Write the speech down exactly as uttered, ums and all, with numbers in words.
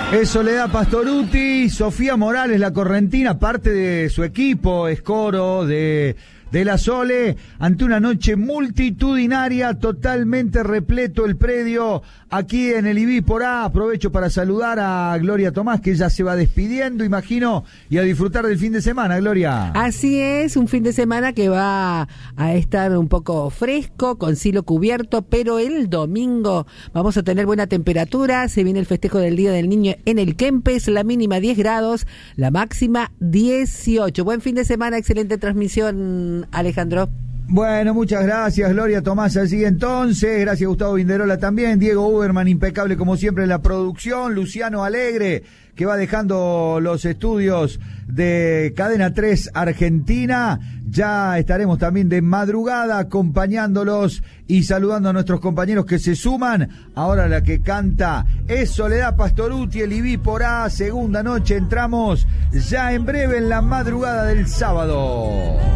Es Soledad Pastorutti, Sofía Morales, la correntina, parte de su equipo, es coro de, de la Sole, ante una noche multitudinaria, totalmente repleto el predio aquí en el Ibí Porá. Aprovecho para saludar a Gloria Tomás, que ya se va despidiendo, imagino, y a disfrutar del fin de semana, Gloria. Así es, un fin de semana que va a estar un poco fresco, con cielo cubierto, pero el domingo vamos a tener buena temperatura. Se viene el festejo del Día del Niño en el Kempes, la mínima diez grados, la máxima dieciocho. Buen fin de semana, excelente transmisión, Alejandro. Bueno, muchas gracias, Gloria Tomás, allí entonces, gracias Gustavo Vinderola también, Diego Uberman, impecable como siempre en la producción, Luciano Alegre, que va dejando los estudios de Cadena tres Argentina. Ya estaremos también de madrugada acompañándolos y saludando a nuestros compañeros que se suman. Ahora la que canta es Soledad Pastorutti, el Ibí Porá, segunda noche, entramos ya en breve en la madrugada del sábado.